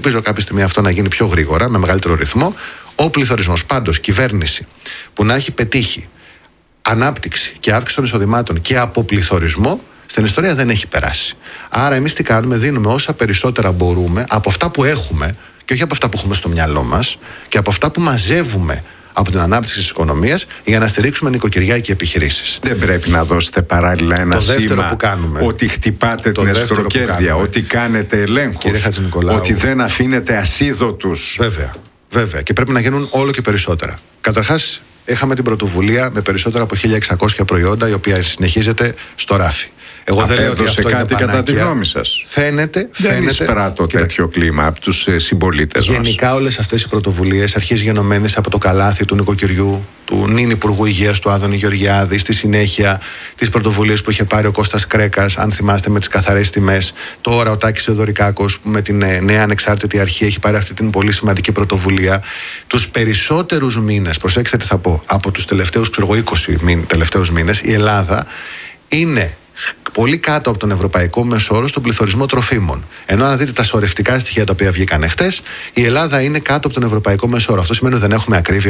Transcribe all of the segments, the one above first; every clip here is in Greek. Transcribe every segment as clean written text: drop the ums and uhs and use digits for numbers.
Ελπίζω κάποια στιγμή αυτό να γίνει πιο γρήγορα, με μεγαλύτερο ρυθμό. Ο πληθωρισμός. Πάντως, κυβέρνηση που να έχει πετύχει ανάπτυξη και αύξηση των εισοδημάτων και αποπληθωρισμό, στην ιστορία δεν έχει περάσει. Άρα, εμείς τι κάνουμε? Δίνουμε όσα περισσότερα μπορούμε από αυτά που έχουμε, και όχι από αυτά που έχουμε στο μυαλό μας, και από αυτά που μαζεύουμε από την ανάπτυξη της οικονομίας, για να στηρίξουμε νοικοκυριά και επιχειρήσεις. Δεν πρέπει να δώσετε παράλληλα ένα σήμα ότι χτυπάτε την εσωτεροκέρδεια, ότι κάνετε ελέγχους, ότι δεν αφήνετε ασίδωτους? Βέβαια. Και πρέπει να γίνουν όλο και περισσότερα. Καταρχάς, είχαμε την πρωτοβουλία με περισσότερα από 1.600 προϊόντα, η οποία συνεχίζεται στο ράφι. Εγώ δεν λέω ότι αυτό κάτι είναι κατά τη γνώμη σας? Φαίνεται. Δεν εισπράττω τέτοιο κλίμα από τους συμπολίτες μας. Γενικά, όλες αυτές οι πρωτοβουλίες, αρχής γενομένες από το καλάθι του νοικοκυριού του νυν Υπουργού Υγείας του Άδωνη Γεωργιάδη, στη συνέχεια τις πρωτοβουλίες που είχε πάρει ο Κώστας Κρέκας, αν θυμάστε, με τις καθαρές τιμές. Τώρα ο Τάκης Θεοδωρικάκος, με την νέα ανεξάρτητη αρχή, έχει πάρει αυτή την πολύ σημαντική πρωτοβουλία. Τους περισσότερους μήνες, προσέξτε τι θα πω, από τους τελευταίους 20 τελευταίους μήνες, η Ελλάδα είναι πολύ κάτω από τον ευρωπαϊκό μέσο όρο στον πληθωρισμό τροφίμων. Ενώ αν δείτε τα σωρευτικά στοιχεία τα οποία βγήκαν χτες, η Ελλάδα είναι κάτω από τον ευρωπαϊκό μέσο όρο. Αυτό σημαίνει ότι δεν έχουμε ακρίβεια.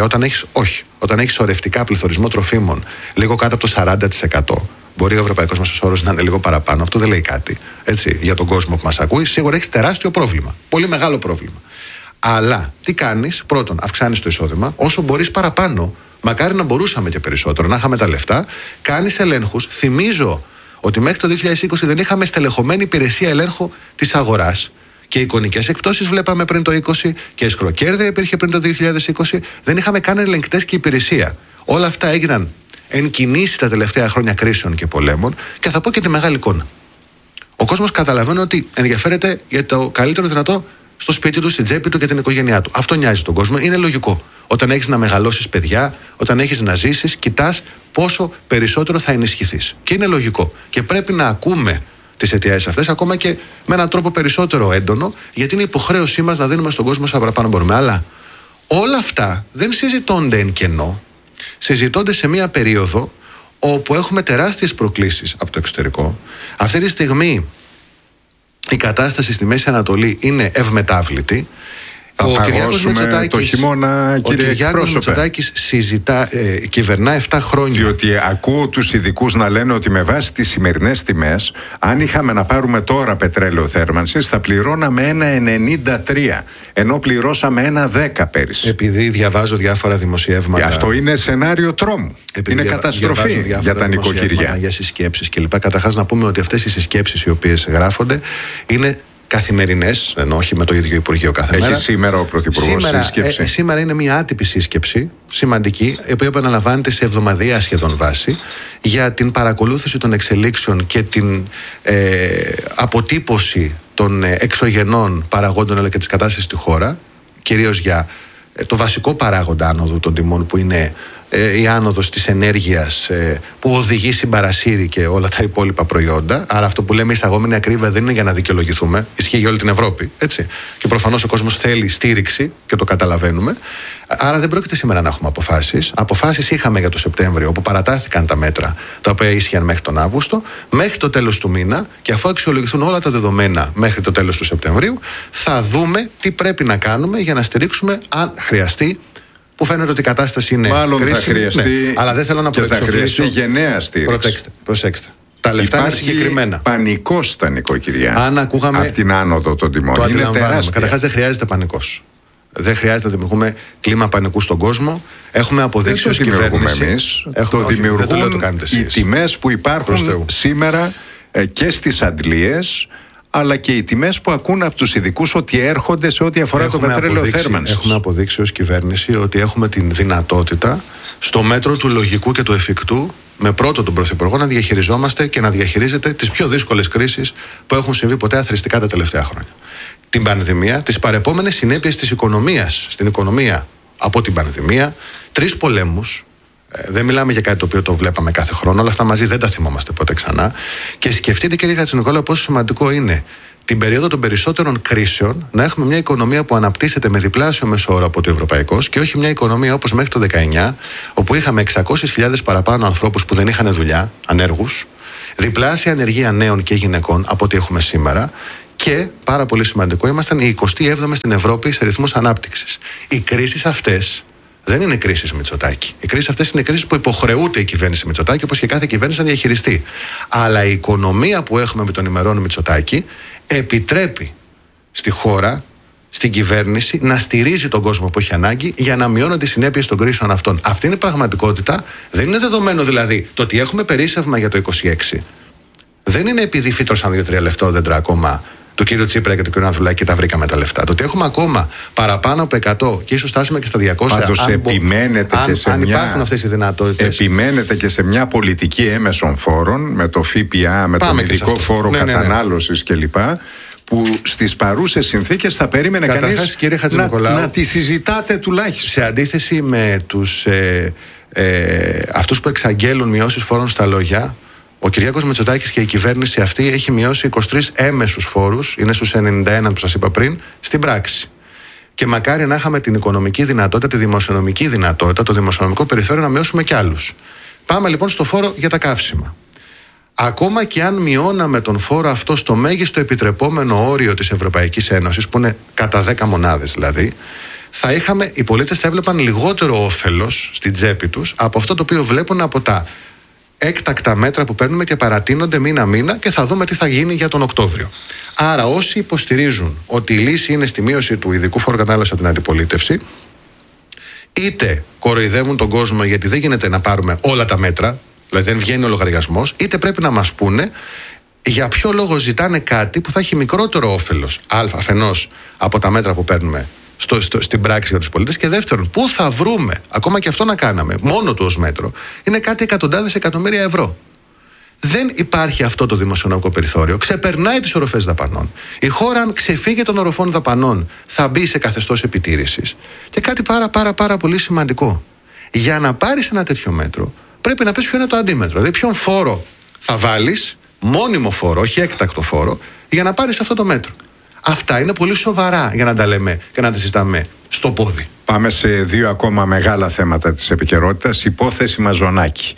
Όταν έχεις σωρευτικά πληθωρισμό τροφίμων λίγο κάτω από το 40%, μπορεί ο ευρωπαϊκός μέσος όρος να είναι λίγο παραπάνω. Αυτό δεν λέει κάτι. Έτσι, για τον κόσμο που μας ακούει, σίγουρα έχεις τεράστιο πρόβλημα. Πολύ μεγάλο πρόβλημα. Αλλά τι κάνεις? Πρώτον, αυξάνεις το εισόδημα όσο μπορείς παραπάνω. Μακάρι να μπορούσαμε και περισσότερο, να είχαμε τα λεφτά. Κάνεις ελέγχους. Θυμίζω ότι μέχρι το 2020 δεν είχαμε στελεχωμένη υπηρεσία ελέγχου της αγοράς. Και εικονικές εκπτώσεις βλέπαμε πριν το 20 και σκροκέρδεια υπήρχε πριν το 2020. Δεν είχαμε καν ελεγκτές και υπηρεσία. Όλα αυτά έγιναν εν κινήσει τα τελευταία χρόνια κρίσεων και πολέμων. Και θα πω και τη μεγάλη εικόνα. Ο κόσμος καταλαβαίνει ότι ενδιαφέρεται για το καλύτερο δυνατό στο σπίτι του, στην τσέπη του και την οικογένειά του. Αυτό νοιάζει τον κόσμο. Είναι λογικό. Όταν έχεις να μεγαλώσεις παιδιά, όταν έχεις να ζήσεις, κοιτάς πόσο περισσότερο θα ενισχυθείς. Και είναι λογικό. Και πρέπει να ακούμε τις αιτιάσεις αυτές, ακόμα και με έναν τρόπο περισσότερο έντονο, γιατί είναι υποχρέωσή μας να δίνουμε στον κόσμο όσα παραπάνω μπορούμε. Αλλά όλα αυτά δεν συζητώνται εν κενό. Συζητώνται σε μια περίοδο όπου έχουμε τεράστιες προκλήσεις από το εξωτερικό. Αυτή τη στιγμή η κατάσταση στη Μέση Ανατολή είναι ευμετάβλητη. Ο Κυριάκος Μητσοτάκης κυβερνά 7 χρόνια. Διότι ακούω τους ειδικούς να λένε ότι με βάση τις σημερινές τιμές, αν είχαμε να πάρουμε τώρα πετρέλαιο θέρμανσης, θα πληρώναμε 1,93, ενώ πληρώσαμε 1,10 πέρυσι. Επειδή διαβάζω διάφορα δημοσιεύματα. Αυτό είναι σενάριο τρόμου. Είναι καταστροφή για τα νοικοκυριά. Για συσκέψεις κλπ. Καταρχάς να πούμε ότι αυτές οι συσκέψεις οι οποίες γράφονται είναι καθημερινές, ενώ όχι με το ίδιο Υπουργείο κάθε μέρα. Έχει σήμερα ο Πρωθυπουργός σύσκεψη? Σήμερα είναι μια άτυπη σύσκεψη, σημαντική, η οποία επαναλαμβάνεται σε εβδομαδιαία σχεδόν βάση, για την παρακολούθηση των εξελίξεων και την αποτύπωση των εξωγενών παραγόντων αλλά και της κατάστασης στη χώρα, κυρίως για το βασικό παράγοντα άνοδου των τιμών, που είναι η άνοδος της ενέργειας που οδηγεί συμπαρασύρει και όλα τα υπόλοιπα προϊόντα. Άρα αυτό που λέμε εισαγόμενη ακρίβεια δεν είναι για να δικαιολογηθούμε, ισχύει για όλη την Ευρώπη, έτσι. Και προφανώς ο κόσμος θέλει στήριξη και το καταλαβαίνουμε. Άρα δεν πρόκειται σήμερα να έχουμε αποφάσεις. Αποφάσεις είχαμε για το Σεπτέμβριο, όπου παρατάθηκαν τα μέτρα τα οποία ίσχυαν μέχρι τον Αύγουστο. Μέχρι το τέλος του μήνα, και αφού αξιολογηθούν όλα τα δεδομένα μέχρι το τέλος του Σεπτεμβρίου, θα δούμε τι πρέπει να κάνουμε για να στηρίξουμε, αν χρειαστεί, που φαίνεται ότι η κατάσταση είναι μάλλον κρίσιμη. Θα χρειαστεί, ναι, αλλά δεν θέλω να προεξοφλήσω. Θα χρειαστεί γενναία στήριξη. Προσέξτε. Τα λεφτά είναι συγκεκριμένα. Πανικός στα νοικοκυριά. Αν ακούγαμε από την άνοδο των τιμών. Το είναι τεράστια. Καταρχάς δεν χρειάζεται πανικός. Δεν χρειάζεται να δημιουργούμε κλίμα πανικού στον κόσμο. Έχουμε αποδείξει ως κυβέρνηση. Εμείς. Το δημιουργούν οι τιμές που υπάρχουν σήμερα και στις αντλίες, αλλά και οι τιμές που ακούν από τους ειδικούς ότι έρχονται σε ό,τι αφορά το πετρέλαιο θέρμανσης. Έχουμε αποδείξει ως κυβέρνηση ότι έχουμε την δυνατότητα, στο μέτρο του λογικού και του εφικτού, με πρώτο τον Πρωθυπουργό, να διαχειριζόμαστε και να διαχειρίζεται τις πιο δύσκολες κρίσεις που έχουν συμβεί ποτέ αθροιστικά τα τελευταία χρόνια. Την πανδημία, τις παρεπόμενες συνέπειες της οικονομίας, στην οικονομία από την πανδημία, 3 πολέμους. Δεν μιλάμε για κάτι το οποίο το βλέπαμε κάθε χρόνο, όλα αυτά μαζί δεν τα θυμόμαστε ποτέ ξανά. Και σκεφτείτε, κύριε Χατζηνικόλαου, πόσο σημαντικό είναι την περίοδο των περισσότερων κρίσεων να έχουμε μια οικονομία που αναπτύσσεται με διπλάσιο μεσόωρο από το ευρωπαϊκό, και όχι μια οικονομία όπως μέχρι το 19, όπου είχαμε 600.000 παραπάνω ανθρώπους που δεν είχαν δουλειά, ανέργους, διπλάσια ανεργία νέων και γυναικών από ό,τι έχουμε σήμερα, Και πάρα πολύ σημαντικό, ήμασταν οι 27η στην Ευρώπη σε ρυθμούς ανάπτυξης. Οι κρίσεις αυτές δεν είναι κρίσεις Μητσοτάκη. Οι κρίσεις αυτές είναι κρίσεις που υποχρεούται η κυβέρνηση Μητσοτάκη, όπως και κάθε κυβέρνηση να διαχειριστεί. Αλλά η οικονομία που έχουμε με τον ημερών Μητσοτάκη επιτρέπει στη χώρα, στην κυβέρνηση, να στηρίζει τον κόσμο που έχει ανάγκη για να μειώνονται οι συνέπειες των κρίσεων αυτών. Αυτή είναι η πραγματικότητα. Δεν είναι δεδομένο δηλαδή το ότι έχουμε περίσσευμα για το 26. Δεν είναι επειδή φύτρωσαν 2-3 λεφτόδεντρα ακόμα του κύριου Τσίπρα και του κύριου Ανδρουλάκη και τα βρήκαμε τα λεφτά. Το ότι έχουμε ακόμα παραπάνω από 100 και ίσως φτάσουμε και στα 200. Πάντως αν υπάρχουν αυτές οι δυνατότητες. Επιμένετε και σε μια πολιτική έμεσων φόρων με το ΦΠΑ, με τον ειδικό φόρο κατανάλωσης κλπ. Που στις παρούσες συνθήκες θα περίμενε κανείς να τη συζητάτε τουλάχιστον. Σε αντίθεση με τους αυτούς που εξαγγέλουν μειώσεις φόρων στα λόγια, ο Κυριάκος Μητσοτάκης και η κυβέρνηση αυτή έχει μειώσει 23 έμεσους φόρους, είναι στους 91 που σας είπα πριν, στην πράξη. Και μακάρι να είχαμε την οικονομική δυνατότητα, τη δημοσιονομική δυνατότητα, το δημοσιονομικό περιθώριο να μειώσουμε κι άλλους. Πάμε λοιπόν στο φόρο για τα καύσιμα. Ακόμα και αν μειώναμε τον φόρο αυτό στο μέγιστο επιτρεπόμενο όριο της Ευρωπαϊκής Ένωσης, που είναι κατά 10 μονάδες δηλαδή, οι πολίτες θα έβλεπαν λιγότερο όφελος στην τσέπη τους από αυτό το οποίο βλέπουν από τα έκτακτα μέτρα που παίρνουμε και παρατείνονται μήνα-μήνα, και θα δούμε τι θα γίνει για τον Οκτώβριο. Άρα, όσοι υποστηρίζουν ότι η λύση είναι στη μείωση του ειδικού φόρου κατανάλωσης από την αντιπολίτευση, είτε κοροϊδεύουν τον κόσμο γιατί δεν γίνεται να πάρουμε όλα τα μέτρα, δηλαδή δεν βγαίνει ο λογαριασμός, είτε πρέπει να μας πούνε για ποιο λόγο ζητάνε κάτι που θα έχει μικρότερο όφελος αφενός από τα μέτρα που παίρνουμε στην πράξη για τους πολίτες, και δεύτερον, πού θα βρούμε, ακόμα και αυτό να κάναμε, μόνο του ως μέτρο, είναι κάτι εκατοντάδες εκατομμύρια ευρώ. Δεν υπάρχει αυτό το δημοσιονομικό περιθώριο. Ξεπερνάει τις οροφές δαπανών. Η χώρα, αν ξεφύγει των οροφών δαπανών, θα μπει σε καθεστώς επιτήρησης. Και κάτι πάρα πολύ σημαντικό. Για να πάρεις ένα τέτοιο μέτρο, πρέπει να πεις ποιο είναι το αντίμετρο. Δηλαδή, ποιον φόρο θα βάλεις, μόνιμο φόρο, όχι έκτακτο φόρο, για να πάρεις αυτό το μέτρο. Αυτά είναι πολύ σοβαρά για να τα λέμε και να τα συζητάμε στο πόδι. Πάμε σε 2 ακόμα μεγάλα θέματα της επικαιρότητας. Υπόθεση Μαζονάκη.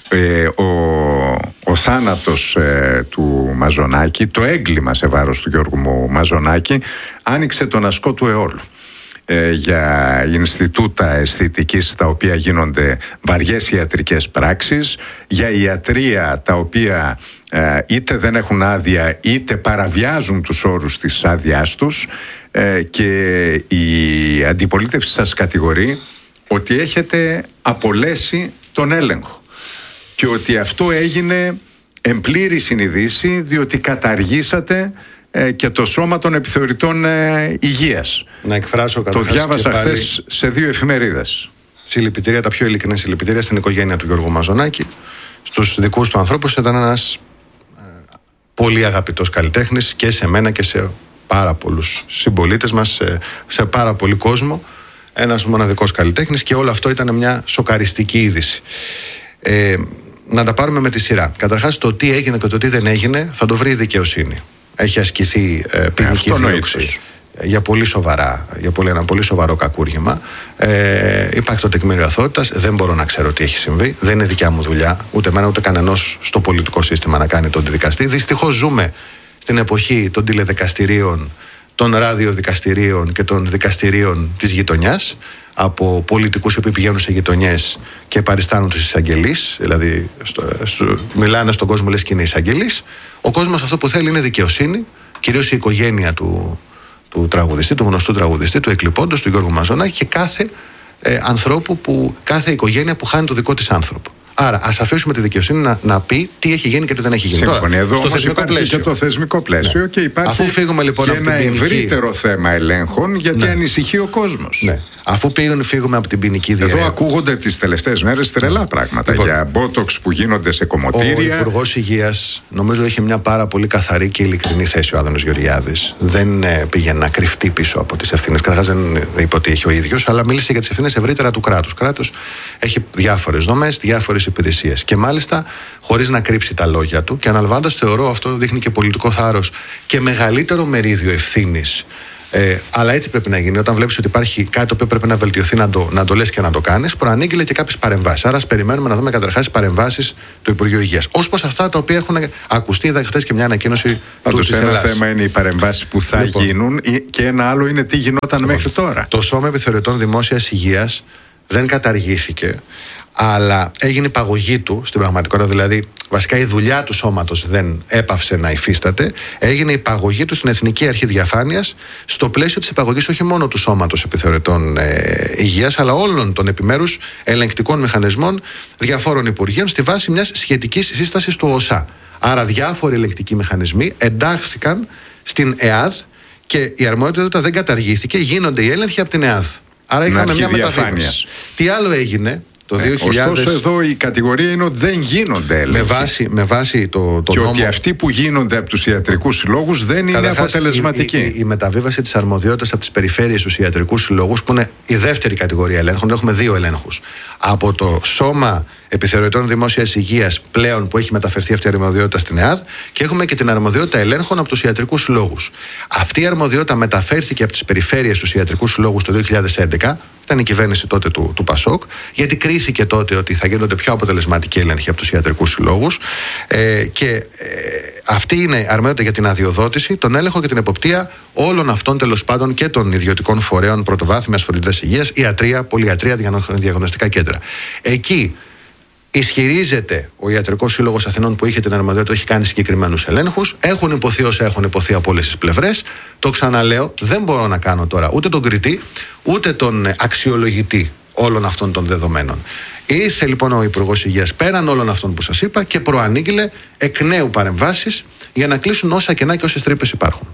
Ο θάνατος του Μαζονάκη, το έγκλημα σε βάρος του Γιώργου Μαζονάκη, άνοιξε τον ασκό του αιώλου για Ινστιτούτα Αισθητικής, στα οποία γίνονται βαριές ιατρικές πράξεις, για ιατρεία τα οποία είτε δεν έχουν άδεια είτε παραβιάζουν τους όρους της άδειάς τους, και η αντιπολίτευση σας κατηγορεί ότι έχετε απολέσει τον έλεγχο και ότι αυτό έγινε εν πλήρη συνειδήση, διότι καταργήσατε και το Σώμα των Επιθεωρητών Υγείας. Να εκφράσω το διάβασα χθες σε 2 εφημερίδες. Συλληπιτήρια, τα πιο ειλικρινή συλληπιτήρια στην οικογένεια του Γιώργου Μαζονάκη, στους δικούς του ανθρώπους. Ήταν ένας πολύ αγαπητός καλλιτέχνης και σε μένα και σε πάρα πολλούς συμπολίτες μας, σε πάρα πολύ κόσμο. Ένας μοναδικός καλλιτέχνης, και όλο αυτό ήταν μια σοκαριστική είδηση. Να τα πάρουμε με τη σειρά. Καταρχάς, το τι έγινε και το τι δεν έγινε θα το βρει η δικαιοσύνη. Έχει ασκηθεί ποινική δίωξη για ένα πολύ σοβαρό κακούργημα. Υπάρχει το τεκμήριο αθωότητας. Δεν μπορώ να ξέρω τι έχει συμβεί. Δεν είναι δικιά μου δουλειά, ούτε εμένα ούτε κανενός στο πολιτικό σύστημα, να κάνει τον δικαστή. Δυστυχώς ζούμε στην εποχή των τηλεδικαστηρίων, των ραδιοδικαστηρίων και των δικαστηρίων της γειτονιάς, από πολιτικούς που πηγαίνουν σε γειτονιές και παριστάνουν τους εισαγγελείς, δηλαδή μιλάνε στον κόσμο λες και είναι εισαγγελείς. Ο κόσμος αυτό που θέλει είναι δικαιοσύνη, κυρίως η οικογένεια του τραγουδιστή, του γνωστού τραγουδιστή, του εκλειπώντος, του Γιώργου Μαζονάκη, και κάθε οικογένεια που χάνει το δικό της άνθρωπο. Άρα, ας αφήσουμε τη δικαιοσύνη να πει τι έχει γίνει και τι δεν έχει γίνει. Σύμφωνοι. Εδώ όμως υπάρχει και το θεσμικό πλαίσιο, ναι. Και υπάρχει αφού φύγουμε, λοιπόν, και ένα ευρύτερο θέμα ελέγχων, γιατί, ναι, ανησυχεί ο κόσμος. Ναι. Αφού φύγουμε από την ποινική διέρευση. Εδώ ακούγονται τις τελευταίες μέρες τρελά πράγματα, λοιπόν, για μπότοξ που γίνονται σε κομμωτήρια. Ο Υπουργός Υγείας, νομίζω, έχει μια πάρα πολύ καθαρή και ειλικρινή θέση, ο Άδωνης Γεωργιάδης. Δεν πήγε να κρυφτεί πίσω από τις ευθύνες. Καταρχάς, δεν είπε ότι έχει ο ίδιος, αλλά μίλησε για τις ευθύνες ευρύτερα του κράτους. Κράτος έχει διάφορες δομές, διάφορες υπηρεσίες. Και μάλιστα χωρίς να κρύψει τα λόγια του, και αναλαμβάνοντας, θεωρώ αυτό δείχνει και πολιτικό θάρρος και μεγαλύτερο μερίδιο ευθύνης Αλλά έτσι πρέπει να γίνει. Όταν βλέπεις ότι υπάρχει κάτι το οποίο πρέπει να βελτιωθεί, να το λες και να το κάνεις, προανήγγειλε και κάποιες παρεμβάσεις. Άρα, ας περιμένουμε να δούμε καταρχάς παρεμβάσεις του Υπουργείου Υγείας. Ως προς αυτά τα οποία έχουν ακουστεί, είδα χθες και μια ανακοίνωση του της Ελλάδας. Ένα θέμα είναι οι παρεμβάσεις που θα γίνουν, και ένα άλλο είναι τι γινόταν μέχρι τώρα. Το Σώμα Επιθεωρητών Δημόσιας Υγείας δεν καταργήθηκε, αλλά έγινε υπαγωγή του στην πραγματικότητα. Δηλαδή, βασικά η δουλειά του σώματος δεν έπαυσε να υφίσταται. Έγινε υπαγωγή του στην Εθνική Αρχή Διαφάνειας, στο πλαίσιο της υπαγωγής όχι μόνο του Σώματος Επιθεωρητών Υγείας, αλλά όλων των επιμέρους ελεγκτικών μηχανισμών διαφόρων υπουργείων, στη βάση μιας σχετικής σύστασης του ΟΣΑ. Άρα, διάφοροι ελεγκτικοί μηχανισμοί εντάχθηκαν στην ΕΑΔ και η αρμοδιότητα δεν καταργήθηκε. Γίνονται οι έλεγχοι από την ΕΑΔ. Άρα είχαμε μια μεταβίβαση. Τι άλλο έγινε? Ωστόσο, εδώ η κατηγορία είναι ότι δεν γίνονται έλεγχοι. Με βάση το και νόμο, ότι αυτοί που γίνονται από τους ιατρικούς συλλόγους δεν είναι αποτελεσματικοί. Η μεταβίβαση της αρμοδιότητας από τις περιφέρειες στους ιατρικούς συλλόγους, που είναι η δεύτερη κατηγορία ελέγχων, έχουμε 2 ελέγχους. Από το Σώμα Επιθεωρητών Δημόσιας Υγείας, πλέον που έχει μεταφερθεί αυτή η αρμοδιότητα στην ΕΑΔ, και έχουμε και την αρμοδιότητα ελέγχων από τους ιατρικούς συλλόγους. Αυτή η αρμοδιότητα μεταφέρθηκε από τις περιφέρειες στους ιατρικούς συλλόγους το 2011. Ήταν η κυβέρνηση τότε του Πασόκ, γιατί κρίθηκε τότε ότι θα γίνονται πιο αποτελεσματικοί έλεγχοι από τους ιατρικούς συλλόγους. Αυτή είναι αρμοδιότητα για την αδειοδότηση, τον έλεγχο και την εποπτεία όλων αυτών, τέλος πάντων, και των ιδιωτικών φορέων πρωτοβάθμιας φροντίδας υγείας, ιατρία, πολυιατρία, διαγνωστικά κέντρα. Εκεί ισχυρίζεται ο Ιατρικός Σύλλογος Αθηνών, που είχε την αρμοδιότητα, έχει κάνει συγκεκριμένους ελέγχους. Έχουν υποθεί όσα έχουν υποθεί από όλες τις πλευρές. Το ξαναλέω, δεν μπορώ να κάνω τώρα ούτε τον κριτή, ούτε τον αξιολογητή όλων αυτών των δεδομένων. Ήρθε λοιπόν ο Υπουργός Υγείας πέραν όλων αυτών που σας είπα και προανήγγειλε εκ νέου παρεμβάσεις για να κλείσουν όσα κενά και όσες τρύπες υπάρχουν.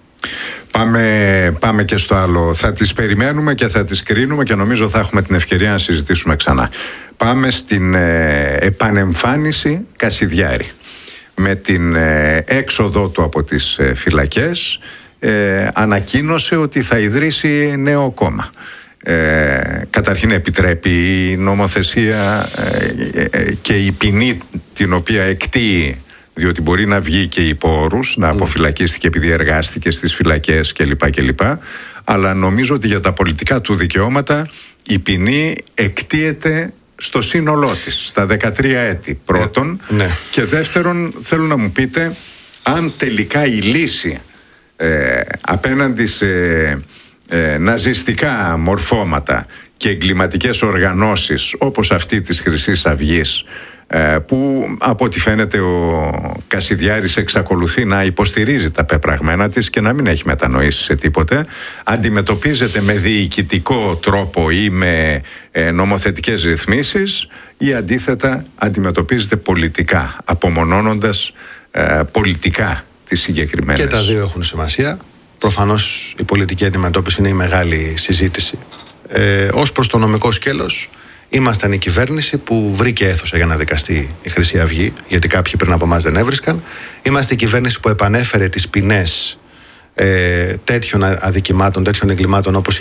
Πάμε και στο άλλο. Θα τις περιμένουμε και θα τις κρίνουμε και νομίζω θα έχουμε την ευκαιρία να συζητήσουμε ξανά. Πάμε στην επανεμφάνιση Κασιδιάρη. Με την έξοδό του από τις φυλακές ανακοίνωσε ότι θα ιδρύσει νέο κόμμα. Καταρχήν επιτρέπει η νομοθεσία και η ποινή την οποία εκτείει, διότι μπορεί να βγει και υπό όρους, να αποφυλακίστηκε επειδή εργάστηκε στις φυλακές κλπ. Αλλά νομίζω ότι για τα πολιτικά του δικαιώματα η ποινή εκτείεται στο σύνολό της, στα 13 έτη πρώτον. Και δεύτερον, θέλω να μου πείτε αν τελικά η λύση απέναντι σε ναζιστικά μορφώματα και εγκληματικές οργανώσεις όπως αυτή της Χρυσής Αυγής, που από ό,τι φαίνεται ο Κασιδιάρης εξακολουθεί να υποστηρίζει τα πεπραγμένα της και να μην έχει μετανοήσει σε τίποτε, αντιμετωπίζεται με διοικητικό τρόπο ή με νομοθετικές ρυθμίσεις, ή αντίθετα αντιμετωπίζεται πολιτικά, απομονώνοντας πολιτικά τις συγκεκριμένες. Και τα δύο έχουν σημασία. Προφανώς η πολιτική αντιμετώπιση είναι η μεγάλη συζήτηση. Ως προς το νομικό σκέλος, ήμασταν η κυβέρνηση που βρήκε αίθουσα για να δικαστεί η Χρυσή Αυγή, γιατί κάποιοι πριν από εμάς δεν έβρισκαν. Είμαστε η κυβέρνηση που επανέφερε τις ποινές τέτοιων αδικημάτων, τέτοιων εγκλημάτων, όπως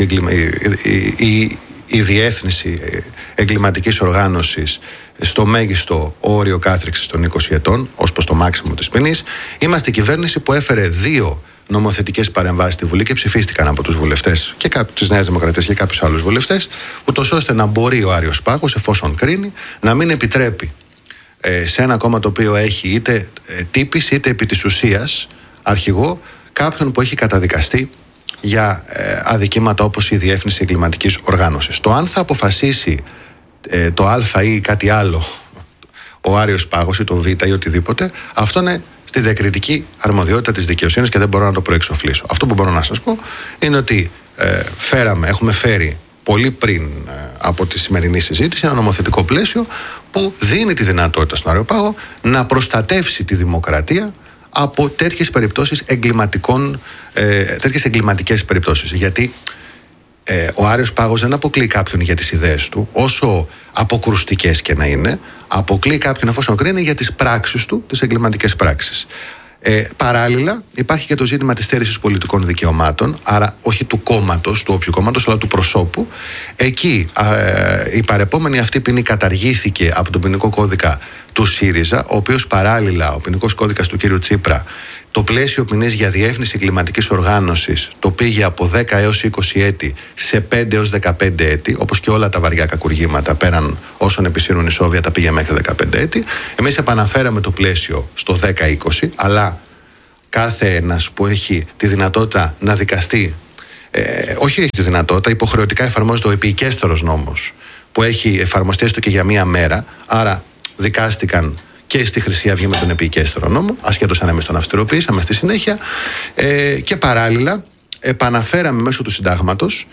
η διεύθυνση εγκληματικής οργάνωσης στο μέγιστο όριο κάθριξης των 20 ετών, ως προς το μάξιμο της ποινής. Είμαστε η κυβέρνηση που έφερε 2 νομοθετικές παρεμβάσεις στη Βουλή και ψηφίστηκαν από τους βουλευτές και της Νέας Δημοκρατίας και κάποιους άλλους βουλευτές, ούτως ώστε να μπορεί ο Άριος Πάγος, εφόσον κρίνει, να μην επιτρέπει σε ένα κόμμα το οποίο έχει είτε τύπης είτε επί της ουσίας αρχηγό κάποιον που έχει καταδικαστεί για αδικήματα όπως η διεύθυνση εγκληματικής οργάνωσης. Το αν θα αποφασίσει το Α ή κάτι άλλο ο Άριος Πάγος ή το Β ή οτιδήποτε, αυτό είναι στη διακριτική αρμοδιότητα της δικαιοσύνης και δεν μπορώ να το προεξοφλήσω. Αυτό που μπορώ να σας πω είναι ότι έχουμε φέρει πολύ πριν από τη σημερινή συζήτηση ένα νομοθετικό πλαίσιο που δίνει τη δυνατότητα στον Άριο Πάγο να προστατεύσει τη δημοκρατία από τέτοιες περιπτώσεις τέτοιες εγκληματικές περιπτώσεις. Γιατί ο Άριος Πάγος δεν αποκλεί κάποιον για τις ιδέες του, όσο αποκρουστικές και να είναι, αποκλεί κάποιον εφόσον κρίνει για τις πράξεις του, τις εγκληματικές πράξεις. Παράλληλα, υπάρχει και το ζήτημα της στέρησης πολιτικών δικαιωμάτων, άρα όχι του κόμματος, του όποιου κόμματος, αλλά του προσώπου. Εκεί η παρεπόμενη αυτή ποινή καταργήθηκε από τον ποινικό κώδικα του ΣΥΡΙΖΑ, ο οποίος παράλληλα, ο ποινικός κώδικας του κ. Τσίπρα, το πλαίσιο ποινής για διεύθυνση κλιματικής οργάνωσης το πήγε από 10 έως 20 έτη σε 5 έως 15 έτη, όπως και όλα τα βαριά κακουργήματα πέραν όσων επισύρουν ισόβια τα πήγε μέχρι 15 έτη. Εμείς επαναφέραμε το πλαίσιο στο 10-20, αλλά κάθε ένας που έχει τη δυνατότητα να δικαστεί, όχι έχει τη δυνατότητα, υποχρεωτικά εφαρμόζεται ο επιοικέστερος νόμος που έχει εφαρμοστεί έστω και για μία μέρα, άρα δικάστηκαν και στη Χρυσή Αυγή με τον επιοικέστερο νόμο, ασχέτως αν εμείς τον αυστηροποιήσαμε στη συνέχεια, και παράλληλα επαναφέραμε μέσω του συντάγματος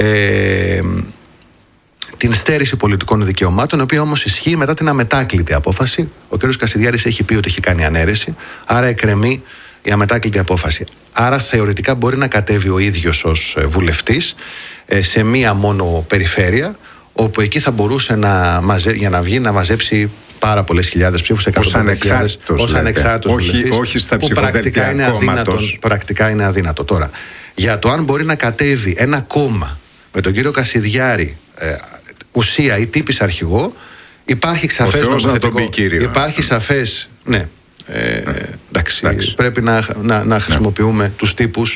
την στέρηση πολιτικών δικαιωμάτων, η οποία όμως ισχύει μετά την αμετάκλητη απόφαση. Ο κ. Κασιδιάρης έχει πει ότι έχει κάνει ανέρεση, άρα εκκρεμεί η αμετάκλητη απόφαση. Άρα θεωρητικά μπορεί να κατέβει ο ίδιος ως βουλευτής σε μία μόνο περιφέρεια, όπου εκεί θα μπορούσε για να βγει να μαζέψει πάρα πολλές χιλιάδες ψήφους, ως ανεξάρτητος βουλευτής, όχι στα ψηφοδέλτια κόμματος. Πρακτικά είναι αδύνατο. Τώρα, για το αν μπορεί να κατέβει ένα κόμμα με τον κύριο Κασιδιάρη ουσία ή τύπης αρχηγό, υπάρχει σαφές νομοθετικό. Υπάρχει σαφές, ναι. Εντάξει, πρέπει να χρησιμοποιούμε τους τύπους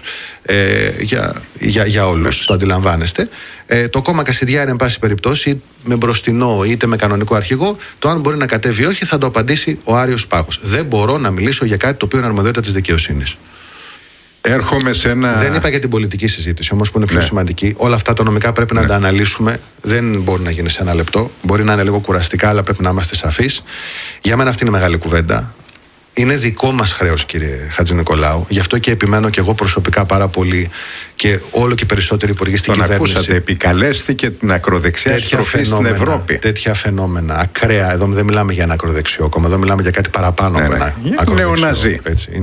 για όλους, το αντιλαμβάνεστε. Το κόμμα Κασιδιάρη, εν πάση περιπτώσει, με μπροστινό είτε με κανονικό αρχηγό, το αν μπορεί να κατέβει ή όχι θα το απαντήσει ο Άριος Πάγος. Δεν μπορώ να μιλήσω για κάτι το οποίο είναι αρμοδιότητα της δικαιοσύνης. Έρχομαι σε ένα... Δεν είπα για την πολιτική συζήτηση όμως, που είναι πιο σημαντική. Όλα αυτά τα νομικά πρέπει να τα αναλύσουμε. Δεν μπορεί να γίνει σε ένα λεπτό. Μπορεί να είναι λίγο κουραστικά, αλλά πρέπει να είμαστε σαφείς. Για μένα αυτή είναι η μεγάλη κουβέντα. Είναι δικό μας χρέος, κύριε Χατζηνικολάου. Γι' αυτό και επιμένω και εγώ προσωπικά πάρα πολύ και όλο και περισσότεροι υπουργοί στην κυβέρνηση. Τον ακούσατε, επικαλέστηκε την ακροδεξιά στροφή στην Ευρώπη. Τέτοια φαινόμενα, ακραία. Εδώ δεν μιλάμε για ένα ακροδεξιό κόμμα, εδώ μιλάμε για κάτι παραπάνω από ένα ακροδεξιό. Νεοναζί.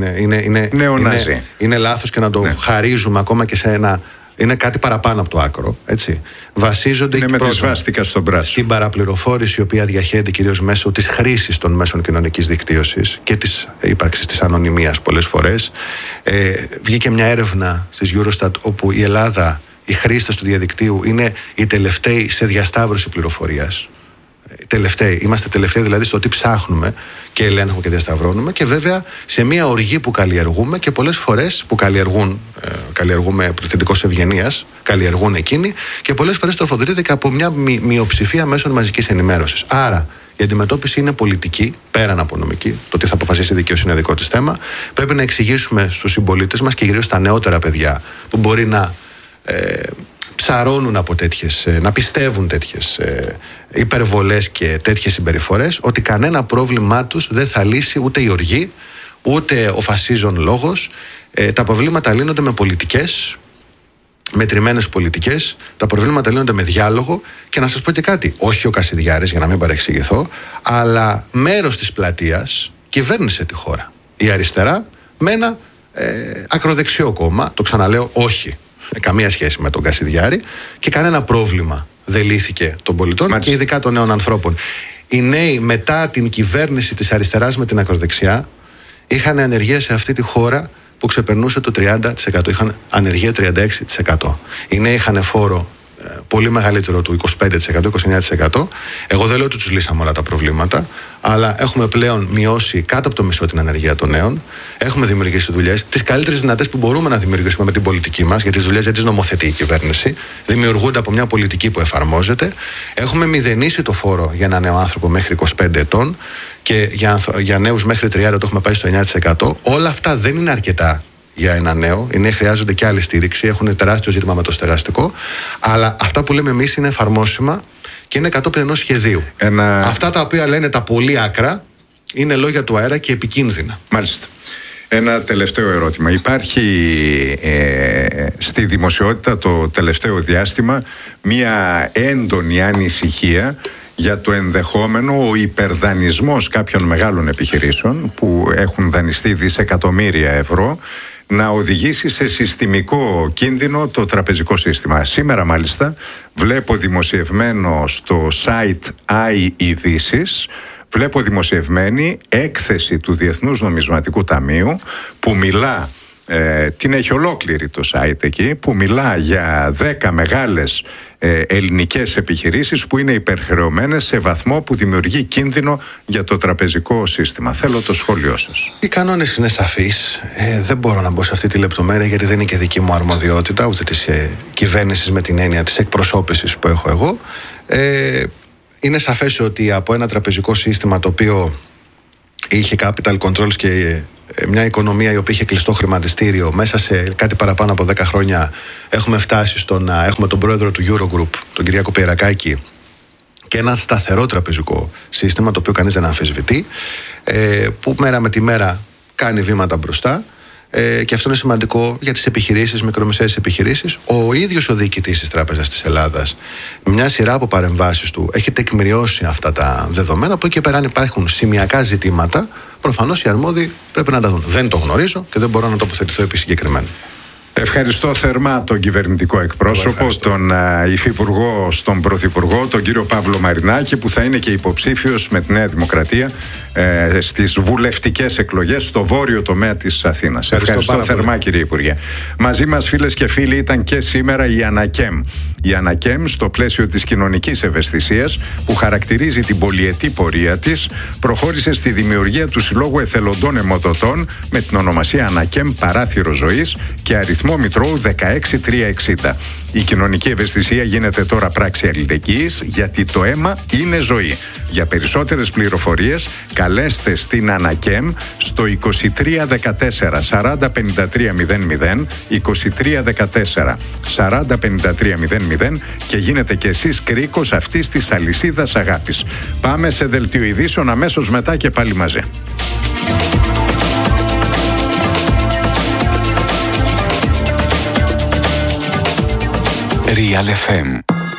Είναι λάθος και να το χαρίζουμε ακόμα και σε ένα. Είναι κάτι παραπάνω από το άκρο. Έτσι. Βασίζονται με τη σβάστηκα στον πράσινο στην παραπληροφόρηση, η οποία διαχέεται κυρίως μέσω της χρήσης των μέσων κοινωνικής δικτύωσης και της ύπαρξης της ανωνυμίας πολλές φορές. Βγήκε μια έρευνα της Eurostat όπου η Ελλάδα, οι χρήστες του διαδικτύου, είναι οι τελευταίοι σε διασταύρωση πληροφορίας. Είμαστε τελευταίοι δηλαδή στο τι ψάχνουμε και ελέγχουμε και διασταυρώνουμε, και βέβαια σε μια οργή που καλλιεργούμε, και πολλές φορές που καλλιεργούμε πληθυντικός ευγενίας, καλλιεργούν εκείνοι, και πολλές φορές τροφοδοτείται και από μια μειοψηφία μέσων μαζικής ενημέρωσης. Άρα η αντιμετώπιση είναι πολιτική, πέραν από νομική. Το τι θα αποφασίσει η δικαιοσύνη είναι δικό της θέμα. Πρέπει να εξηγήσουμε στους συμπολίτες μας και κυρίως στα νεότερα παιδιά που μπορεί να ψαρώνουν από να πιστεύουν τέτοιες υπερβολές και τέτοιες συμπεριφορές, ότι κανένα πρόβλημά τους δεν θα λύσει ούτε η οργή, ούτε ο φασίζων λόγος. Τα προβλήματα λύνονται με πολιτικές, μετρημένες πολιτικές, τα προβλήματα λύνονται με διάλογο, και να σας πω και κάτι, όχι ο Κασιδιάρης, για να μην παρεξηγηθώ, αλλά μέρος της πλατείας κυβέρνησε τη χώρα. Η αριστερά με ένα ακροδεξιό κόμμα, το ξαναλέω, όχι καμία σχέση με τον Κασιδιάρη, και κανένα πρόβλημα δεν λύθηκε των πολιτών και ειδικά των νέων ανθρώπων. Οι νέοι μετά την κυβέρνηση της αριστεράς με την ακροδεξιά είχαν ανεργία σε αυτή τη χώρα που ξεπερνούσε το 30%. Είχαν ανεργία 36%. Οι νέοι είχαν φόρο πολύ μεγαλύτερο του 25%-29%. Εγώ δεν λέω ότι τους λύσαμε όλα τα προβλήματα, αλλά έχουμε πλέον μειώσει κάτω από το μισό την ανεργία των νέων. Έχουμε δημιουργήσει δουλειές, τις καλύτερες δυνατές που μπορούμε να δημιουργήσουμε με την πολιτική μας, γιατί τις δουλειές δεν τις νομοθετεί η κυβέρνηση. Δημιουργούνται από μια πολιτική που εφαρμόζεται. Έχουμε μηδενίσει το φόρο για ένα νέο άνθρωπο μέχρι 25 ετών, και για νέους μέχρι 30 το έχουμε πάει στο 9%. Όλα αυτά δεν είναι αρκετά για ένα νέο. Οι νέοι χρειάζονται και άλλη στήριξη. Έχουν τεράστιο ζήτημα με το στεγαστικό. Αλλά αυτά που λέμε εμείς είναι εφαρμόσιμα και είναι κατόπιν ενός σχεδίου. Αυτά τα οποία λένε τα πολύ άκρα είναι λόγια του αέρα και επικίνδυνα. Μάλιστα. Ένα τελευταίο ερώτημα. Υπάρχει στη δημοσιότητα το τελευταίο διάστημα μία έντονη ανησυχία για το ενδεχόμενο ο υπερδανισμός κάποιων μεγάλων επιχειρήσεων που έχουν δανειστεί δισεκατομμύρια ευρώ να οδηγήσει σε συστημικό κίνδυνο το τραπεζικό σύστημα. Σήμερα μάλιστα βλέπω δημοσιευμένο στο site iIdήσεις, βλέπω δημοσιευμένη έκθεση του Διεθνούς Νομισματικού Ταμείου που μιλά την έχει ολόκληρη το site εκεί, που μιλά για 10 μεγάλες ελληνικές επιχειρήσεις που είναι υπερχρεωμένες σε βαθμό που δημιουργεί κίνδυνο για το τραπεζικό σύστημα. Θέλω το σχόλιο σας. Οι κανόνες είναι σαφείς. Δεν μπορώ να μπω σε αυτή τη λεπτομέρεια, γιατί δεν είναι και δική μου αρμοδιότητα, ούτε της κυβέρνησης με την έννοια της εκπροσώπησης που έχω εγώ. Είναι σαφές ότι από ένα τραπεζικό σύστημα το οποίο είχε capital controls και μια οικονομία η οποία είχε κλειστό χρηματιστήριο, μέσα σε κάτι παραπάνω από 10 χρόνια έχουμε φτάσει στο να έχουμε τον πρόεδρο του Eurogroup, τον Κυριάκο Πιερακάκη, και ένα σταθερό τραπεζικό σύστημα το οποίο κανείς δεν αμφισβητεί, που μέρα με τη μέρα κάνει βήματα μπροστά. Και αυτό είναι σημαντικό για τις επιχειρήσεις, μικρομεσαίες επιχειρήσεις. Ο ίδιος ο διοικητής της Τράπεζας της Ελλάδας, μια σειρά από παρεμβάσεις του, έχει τεκμηριώσει αυτά τα δεδομένα. Από εκεί και πέρα, αν υπάρχουν σημειακά ζητήματα, προφανώς οι αρμόδιοι πρέπει να τα δουν. Δεν το γνωρίζω και δεν μπορώ να τοποθετηθώ επί συγκεκριμένα. Ευχαριστώ θερμά τον κυβερνητικό εκπρόσωπο, τον υφυπουργό, στον πρωθυπουργό, τον κύριο Παύλο Μαρινάκη, που θα είναι και υποψήφιος με τη Νέα Δημοκρατία στις βουλευτικές εκλογές στο βόρειο τομέα της Αθήνας. Ευχαριστώ θερμά, κύριε Υπουργέ. Μαζί μας, φίλες και φίλοι, ήταν και σήμερα η Ανακέμ. Η Ανακέμ, στο πλαίσιο της κοινωνικής ευαισθησίας που χαρακτηρίζει την πολυετή πορεία της, προχώρησε στη δημιουργία του Συλλόγου Εθελοντών Αιμοδοτών με την ονομασία Ανακέμ Παράθυρο Ζωής και αριθμό Μητρώου 16360. Η κοινωνική ευαισθησία γίνεται τώρα πράξη αλληλεγγύης, γιατί το αίμα είναι ζωή. Για περισσότερες πληροφορίες καλέστε στην Ανακέμ στο 2314 40 53 00, 2314 40 53 00 και γίνετε κι εσείς κρίκος αυτής της αλυσίδας αγάπης. Πάμε σε δελτίο ειδήσεων αμέσως μετά και πάλι μαζί. Real FM.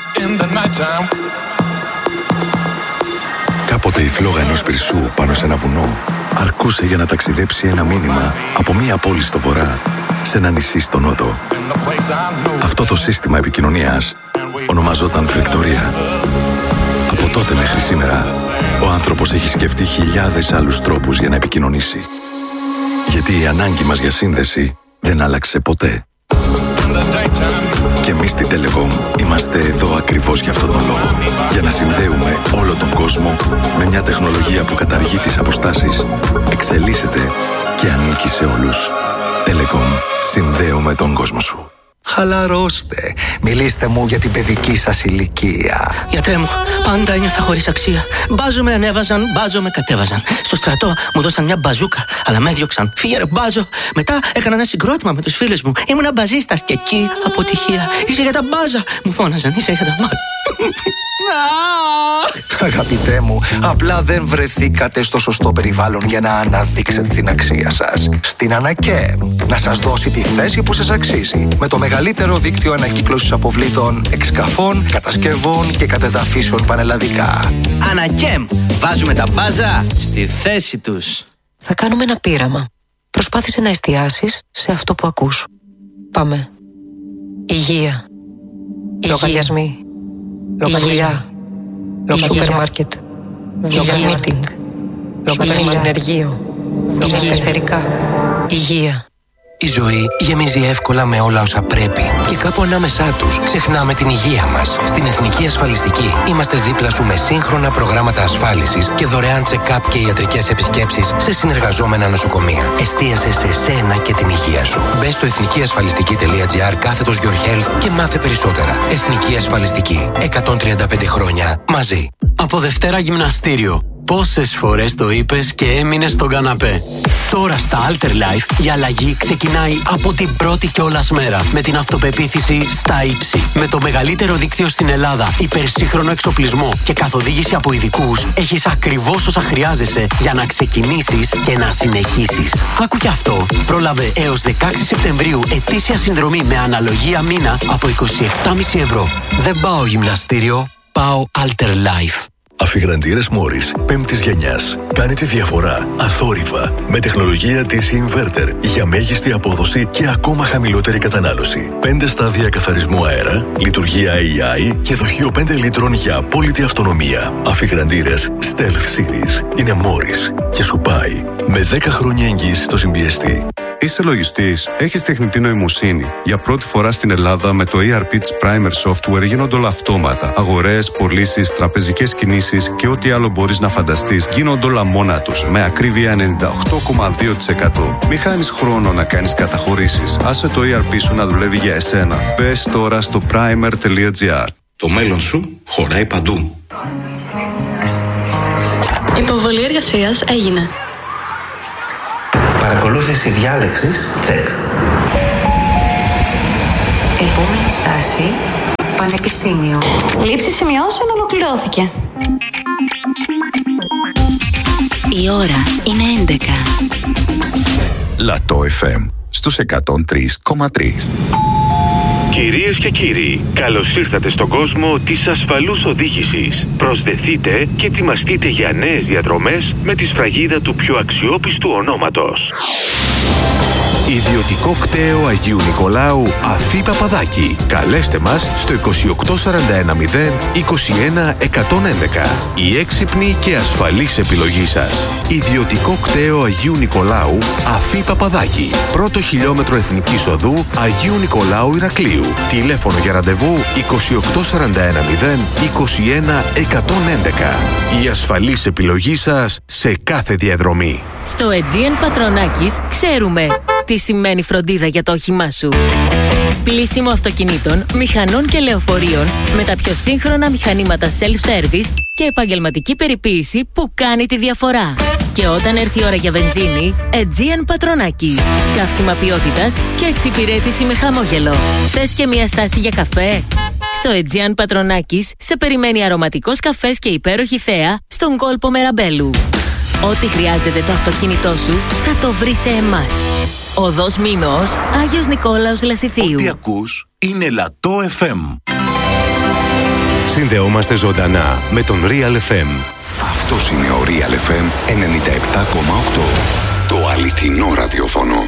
Κάποτε η φλόγα ενός πυρσού πάνω σε ένα βουνό αρκούσε για να ταξιδέψει ένα μήνυμα από μία πόλη στο βορρά σε ένα νησί στο νότο. Αυτό το σύστημα επικοινωνίας ονομαζόταν φρικτορία. Από τότε μέχρι σήμερα ο άνθρωπος έχει σκεφτεί χιλιάδες άλλους τρόπους για να επικοινωνήσει. Γιατί η ανάγκη μας για σύνδεση δεν άλλαξε ποτέ. Και εμείς στην Telecom είμαστε εδώ ακριβώς για αυτόν τον λόγο. Για να συνδέουμε όλο τον κόσμο με μια τεχνολογία που καταργεί τις αποστάσεις, εξελίσσεται και ανήκει σε όλους. Telecom. Συνδέουμε τον κόσμο σου. Χαλαρώστε. Μιλήστε μου για την παιδική σας ηλικία. Γιατρέ μου, πάντα ένιωθα χωρίς αξία. Μπάζο με ανέβαζαν, μπάζο με κατέβαζαν. Στο στρατό μου δώσαν μια μπαζούκα, αλλά με έδιωξαν. Φύγε ρε μπάζο. Μετά έκανα ένα συγκρότημα με τους φίλους μου. Ήμουνα μπαζίστας και εκεί αποτυχία. Είσαι για τα μπάζα, μου φώναζαν. Είσαι για τα μπάζα. Αγαπητέ μου, απλά δεν βρεθήκατε στο σωστό περιβάλλον για να αναδείξετε την αξία σας. Στην Ανακέμ, να σας δώσει τη θέση που σας αξίζει. Με το μεγαλύτερο δίκτυο ανακύκλωσης αποβλήτων, εξκαφών, κατασκευών και κατεδαφίσεων πανελλαδικά. Ανακέμ, βάζουμε τα μπάζα στη θέση τους. Θα κάνουμε ένα πείραμα. Προσπάθησε να εστιάσεις σε αυτό που ακούς. Πάμε. Υγεία. Λογαριασμοί. Υγεία. Σούπερ μάρκετ. Μίτινγκ. Ενεργείο. Εθερικά. Υγεία. Η ζωή γεμίζει εύκολα με όλα όσα πρέπει και κάπου ανάμεσά τους ξεχνάμε την υγεία μας. Στην Εθνική Ασφαλιστική είμαστε δίπλα σου με σύγχρονα προγράμματα ασφάλισης και δωρεάν check-up και ιατρικές επισκέψεις σε συνεργαζόμενα νοσοκομεία. Εστίασε σε σένα και την υγεία σου. Μπες στο εθνικιασφαλιστική.gr/Your Health και μάθε περισσότερα. Εθνική Ασφαλιστική. 135 χρόνια μαζί. Από Δευτέρα γυμναστήριο. Πόσες φορές το είπες και έμεινες στον καναπέ. Τώρα στα Alter Life η αλλαγή ξεκινάει από την πρώτη κιόλας μέρα. Με την αυτοπεποίθηση στα ύψη. Με το μεγαλύτερο δίκτυο στην Ελλάδα, υπερσύγχρονο εξοπλισμό και καθοδήγηση από ειδικούς, έχεις ακριβώς όσα χρειάζεσαι για να ξεκινήσεις και να συνεχίσεις. Άκου κι αυτό. Πρόλαβε έως 16 Σεπτεμβρίου ετήσια συνδρομή με αναλογία μήνα από 27,5 ευρώ. Δεν πάω γυμναστήριο, πάω Alter Life. Αφιγραντήρες Morris 5ης γενιάς. Κάνει τη διαφορά αθόρυβα με τεχνολογία DC Inverter για μέγιστη απόδοση και ακόμα χαμηλότερη κατανάλωση. 5 στάδια καθαρισμού αέρα, λειτουργία AI και δοχείο 5 λίτρων για απόλυτη αυτονομία. Αφιγραντήρες Stealth Series είναι Morris και σου πάει με 10 χρόνια εγγύηση στο συμπιεστή. Είσαι λογιστής, έχεις τεχνητή νοημοσύνη. Για πρώτη φορά στην Ελλάδα με το ERP Primer Software γίνονται όλα αυτόματα. Αγορές, πωλήσεις, τραπεζικές κινήσεις και ό,τι άλλο μπορείς να φανταστείς γίνονται όλα μόνα τους. Με ακρίβεια 98,2%. Μη χάνεις χρόνο να κάνεις καταχωρήσεις. Άσε το ERP σου να δουλεύει για εσένα. Μπες τώρα στο primer.gr. Το μέλλον σου χωράει παντού. Υποβολή εργασίας έγινε. Παρακολούθηση διάλεξης, τσεκ. Επόμενη στάση, Πανεπιστήμιο. Λήψη σημειώσεων ολοκληρώθηκε. Η ώρα είναι 11. Λατό FM στους 103,3. Κυρίες και κύριοι, καλώς ήρθατε στον κόσμο της ασφαλούς οδήγησης. Προσδεθείτε και ετοιμαστείτε για νέες διαδρομές με τη σφραγίδα του πιο αξιόπιστου ονόματος. Ιδιωτικό κτέο Αγίου Νικολάου Αφή Παπαδάκη. Καλέστε μας στο 28410 21111. Η έξυπνη και ασφαλής επιλογή σας. Ιδιωτικό κτέο Αγίου Νικολάου Αφή Παπαδάκη. Πρώτο χιλιόμετρο Εθνικής Οδού Αγίου Νικολάου Ηρακλείου. Τηλέφωνο για ραντεβού 28410 21111. Η ασφαλής επιλογή σας σε κάθε διαδρομή. Στο Aegean Πατρονάκης ξέρουμε τι σημαίνει φροντίδα για το όχημά σου. Πλύσιμο αυτοκινήτων, μηχανών και λεωφορείων με τα πιο σύγχρονα μηχανήματα self-service και επαγγελματική περιποίηση που κάνει τη διαφορά. Και όταν έρθει η ώρα για βενζίνη, Aegean Πατρονάκης. Καύσιμα ποιότητας και εξυπηρέτηση με χαμόγελο. Θες και μια στάση για καφέ? Στο Aegean Πατρονάκης σε περιμένει αρωματικός καφές και υπέροχη θέα στον κόλπο Μεραμπέλου. Ό,τι χρειάζεται το αυτοκίνητό σου θα το βρει σε εμάς. Οδός Μήνος, Άγιος Νικόλαος Λασιθίου. Ό,τι ακούς είναι Λατό FM. Συνδεόμαστε ζωντανά με τον Real FM. Αυτός είναι ο Real FM 97,8. Το αληθινό ραδιόφωνο.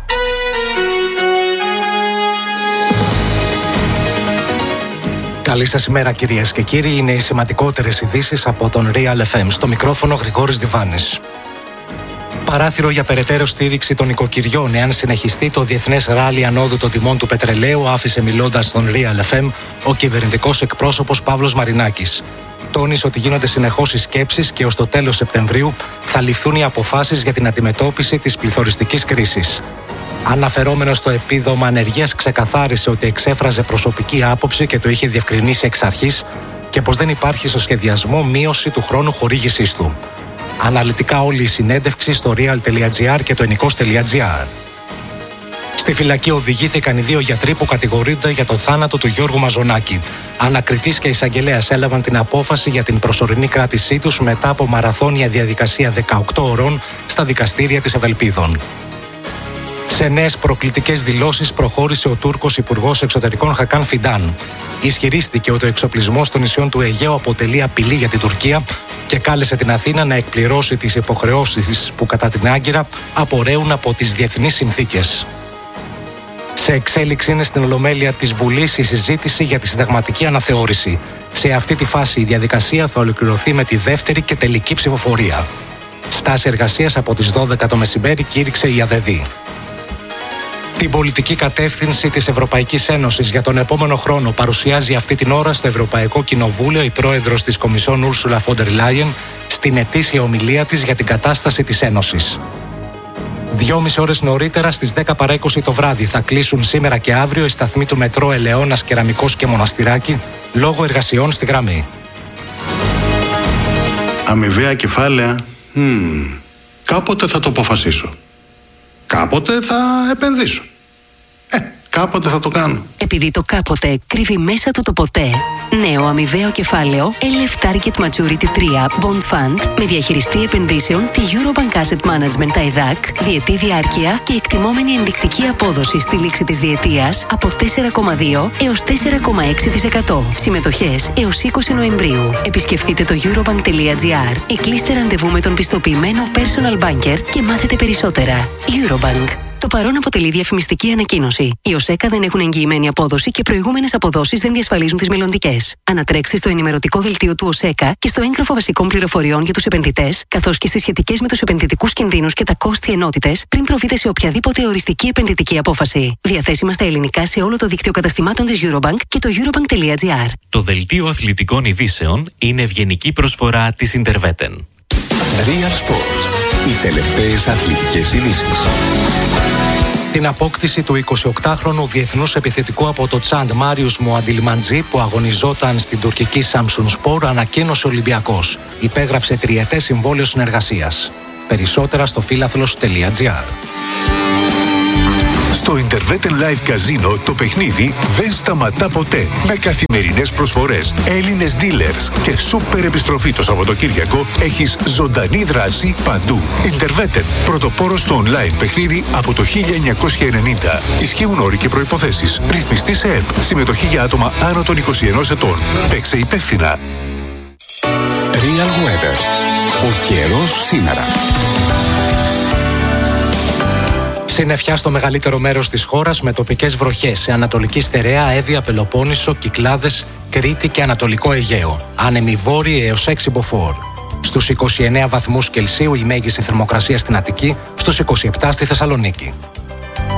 Καλή σας ημέρα κυρίες και κύριοι, είναι οι σημαντικότερες ειδήσεις από τον Real FM. Στο μικρόφωνο Γρηγόρης Διβάνης. Παράθυρο για περαιτέρω στήριξη των οικοκυριών εάν συνεχιστεί το διεθνές ράλι ανόδου των τιμών του πετρελαίου, άφησε μιλώντας στον Real FM ο κυβερνητικός εκπρόσωπος Παύλος Μαρινάκης. Τόνισε ότι γίνονται συνεχώς οι σκέψεις και ως το τέλος Σεπτεμβρίου θα ληφθούν οι αποφάσεις για την αντιμετώπιση της πληθωριστικής κρίσης. Αναφερόμενος στο επίδομα ανεργίας, ξεκαθάρισε ότι εξέφραζε προσωπική άποψη και το είχε διευκρινίσει εξ αρχής και πως δεν υπάρχει στο σχεδιασμό μείωση του χρόνου χορήγησής του. Αναλυτικά όλη η συνέντευξη στο real.gr και το ενικός.gr. Στη φυλακή οδηγήθηκαν οι δύο γιατροί που κατηγορούνται για το θάνατο του Γιώργου Μαζονάκη. Ανακριτής και εισαγγελέας έλαβαν την απόφαση για την προσωρινή κράτησή τους μετά από μαραθώνια διαδικασία 18 ωρών στα δικαστήρια της Ευελπίδων. Σε νέες προκλητικές δηλώσεις προχώρησε ο Τούρκος Υπουργός Εξωτερικών Χακάν Φιντάν. Ισχυρίστηκε ότι ο εξοπλισμός των νησιών του Αιγαίου αποτελεί απειλή για την Τουρκία και κάλεσε την Αθήνα να εκπληρώσει τις υποχρεώσεις που κατά την Άγκυρα απορρέουν από τις διεθνείς συνθήκες. Σε εξέλιξη είναι στην Ολομέλεια της Βουλής η συζήτηση για τη συνταγματική αναθεώρηση. Σε αυτή τη φάση η διαδικασία θα ολοκληρωθεί με τη δεύτερη και τελική ψηφοφορία. Στάση εργασίας από τις 12 το μεσημέρι κήρυξε η ΑΔΔ. Την πολιτική κατεύθυνση της Ευρωπαϊκής Ένωσης για τον επόμενο χρόνο παρουσιάζει αυτή την ώρα στο Ευρωπαϊκό Κοινοβούλιο η πρόεδρος της Κομισιόν Ούρσουλα φον ντερ Λάιεν στην ετήσια ομιλία της για την κατάσταση της Ένωσης. 2,5 ώρες νωρίτερα στις 10 παρά 20 το βράδυ θα κλείσουν σήμερα και αύριο οι σταθμοί του μετρό Ελαιώνας, Κεραμικός και Μοναστηράκι λόγω εργασιών στη γραμμή. Αμοιβαία κεφάλαια. Κάποτε θα το αποφασίσω. Κάποτε θα επενδύσω. Κάποτε θα το κάνω. Επειδή το κάποτε κρύβει μέσα του το ποτέ. Νέο αμοιβαίο κεφάλαιο LF Target Maturity 3 Bond Fund με διαχειριστή επενδύσεων τη Eurobank Asset Management ΤΑΕΔΑΚ, διετή διάρκεια και εκτιμόμενη ενδεικτική απόδοση στη λήξη της διετίας από 4,2 έως 4,6%. Συμμετοχές έως 20 Νοεμβρίου. Επισκεφτείτε το eurobank.gr ή κλείστε ραντεβού με τον πιστοποιημένο personal banker και μάθετε περισσότερα. Eurobank. Το παρόν αποτελεί διαφημιστική ανακοίνωση. Οι ΟΣΕΚΑ δεν έχουν εγγυημένη απόδοση και προηγούμενες αποδόσεις δεν διασφαλίζουν τις μελλοντικές. Ανατρέξτε στο ενημερωτικό δελτίο του ΟΣΕΚΑ και στο έγγραφο βασικών πληροφοριών για τους επενδυτές, καθώς και στις σχετικές με τους επενδυτικούς κινδύνους και τα κόστη ενότητες, πριν προβείτε σε οποιαδήποτε οριστική επενδυτική απόφαση. Διαθέσιμα στα ελληνικά σε όλο το δίκτυο καταστημάτων της Eurobank και το eurobank.gr. Το δελτίο αθλητικών ειδήσεων είναι ευγενική προσφορά της Interveten. Real Sports. Οι τελευταίες αθλητικές ειδήσεις. Την απόκτηση του 28χρονου διεθνούς επιθετικού από το Τσάντ Μάριους Μουαντιλμαντζή που αγωνιζόταν στην τουρκική Samsunspor ανακοίνωσε ο Ολυμπιακός. Υπέγραψε τριετές συμβόλαιο συνεργασίας. Περισσότερα στο φίλαθλος.gr. Στο Interveten Live Casino το παιχνίδι δεν σταματά ποτέ. Με καθημερινές προσφορές, Έλληνες dealers και σούπερ επιστροφή το Σαββατοκύριακο έχεις ζωντανή δράση παντού. Interveten, πρωτοπόρος στο online παιχνίδι από το 1990. Ισχύουν όροι και προϋποθέσεις. Ρυθμιστή σε ΕΠ. Συμμετοχή για άτομα άνω των 21 ετών. Παίξε υπεύθυνα. Real Weather. Ο καιρός σήμερα. Συννεφιά στο μεγαλύτερο μέρος της χώρας με τοπικές βροχές σε Ανατολική Στερεά, Εύβοια, Πελοπόννησο, Κυκλάδες, Κρήτη και Ανατολικό Αιγαίο. Άνεμοι βόρειοι έως 6 μποφόρ. Στους 29 βαθμούς Κελσίου η μέγιστη θερμοκρασία στην Αττική, στους 27 στη Θεσσαλονίκη.